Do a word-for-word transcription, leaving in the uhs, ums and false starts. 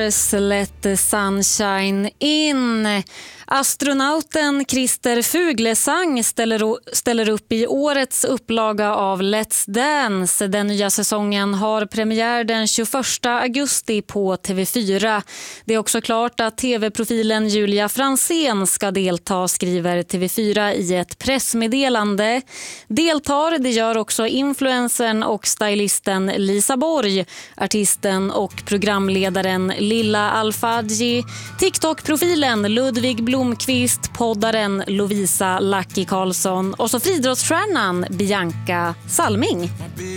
Stars, Let the Sunshine In. Astronauten Christer Fuglesang ställer, ställer upp i årets upplaga av Let's Dance. Den nya säsongen har premiär den tjugoförsta augusti på T V fyra. Det är också klart att tv-profilen Julia Fransén ska delta, skriver T V fyra i ett pressmeddelande. Deltar, det gör också influencern och stylisten Lisa Borg, artisten och programledaren Lilla Alfadji, TikTok-profilen Ludvig Blomqvist, poddaren Lovisa Lucky Karlsson och så friidrottsstjärnan Bianca Salming.